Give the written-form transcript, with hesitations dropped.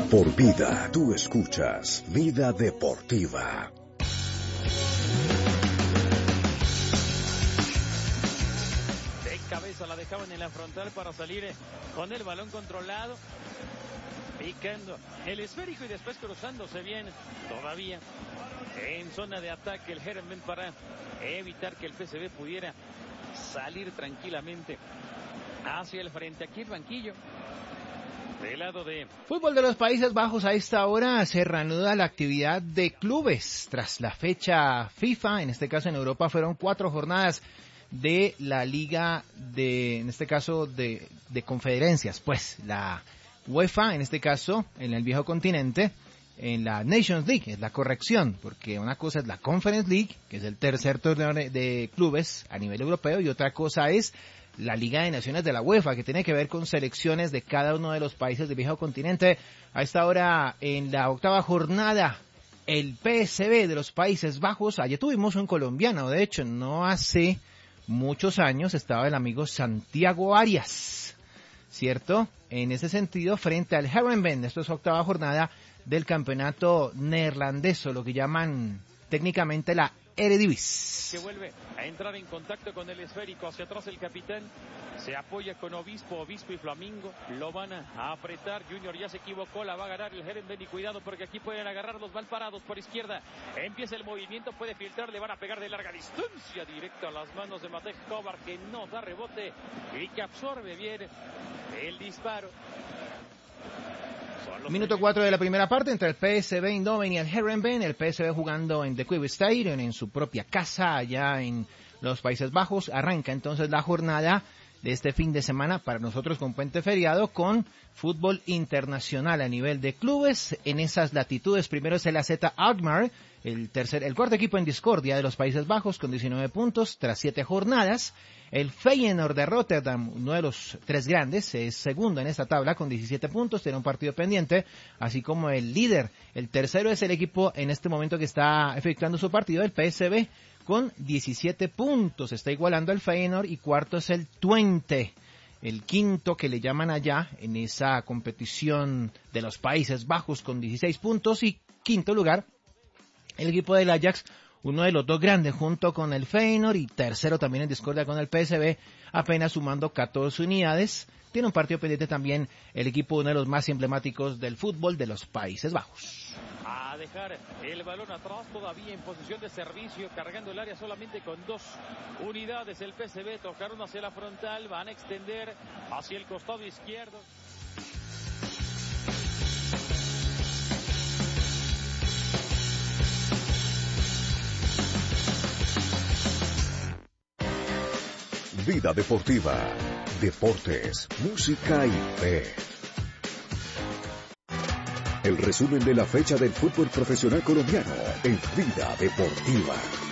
por vida. Tú escuchas Vida Deportiva. De cabeza la dejaban en la frontal para salir con el balón controlado. Picando el esférico y después cruzándose bien todavía en zona de ataque el Heerenveen para evitar que el PSV pudiera salir tranquilamente hacia el frente. Aquí el banquillo del lado de fútbol de los Países Bajos. A esta hora se reanuda la actividad de clubes tras la fecha FIFA. En este caso en Europa fueron 4 jornadas de la liga en este caso de conferencias, pues la UEFA, en este caso, en el viejo continente, en la Nations League, es la corrección, porque una cosa es la Conference League, que es el tercer torneo de clubes a nivel europeo, y otra cosa es la Liga de Naciones de la UEFA, que tiene que ver con selecciones de cada uno de los países del viejo continente. A esta hora, en la 8ª jornada, el PSV de los Países Bajos, ayer tuvimos un colombiano, de hecho, no hace muchos años, estaba el amigo Santiago Arias, ¿cierto? En ese sentido, frente al Heerenveen, esto es 8ª jornada del campeonato neerlandés, o lo que llaman técnicamente la Eredivisie. Que vuelve a entrar en contacto con el esférico, hacia atrás el capitán, se apoya con Obispo y Flamingo, lo van a apretar. Junior ya se equivocó, la va a agarrar el Heerenveen y cuidado porque aquí pueden agarrar los mal parados por izquierda. Empieza el movimiento, puede filtrar, le van a pegar de larga distancia directo a las manos de Matej Kovar, que no da rebote y que absorbe bien el disparo. Minuto 4 de la primera parte entre el PSV Eindhoven y el Heerenveen. El PSV jugando en The Kuip Stadium, en su propia casa, allá en los Países Bajos. Arranca entonces la jornada de este fin de semana para nosotros con puente feriado, con fútbol internacional a nivel de clubes. En esas latitudes, primero es el AZ Alkmaar, el cuarto equipo en discordia de los Países Bajos, con 19 puntos tras 7 jornadas. El Feyenoord de Rotterdam, uno de los 3 grandes, es segundo en esta tabla con 17 puntos, tiene un partido pendiente, así como el líder. El tercero es el equipo en este momento que está efectuando su partido, el PSV, con 17 puntos, está igualando al Feyenoord, y cuarto es el Twente, el quinto que le llaman allá en esa competición de los Países Bajos con 16 puntos, y quinto lugar el equipo del Ajax, uno de los 2 grandes junto con el Feyenoord, y tercero también en discordia con el PSV, apenas sumando 14 unidades. Tiene un partido pendiente también el equipo, uno de los más emblemáticos del fútbol de los Países Bajos. A dejar el balón atrás, todavía en posición de servicio, cargando el área solamente con 2 unidades. El PSV tocaron hacia la frontal, van a extender hacia el costado izquierdo. Vida Deportiva, deportes, música y fe. El resumen de la fecha del fútbol profesional colombiano en Vida Deportiva.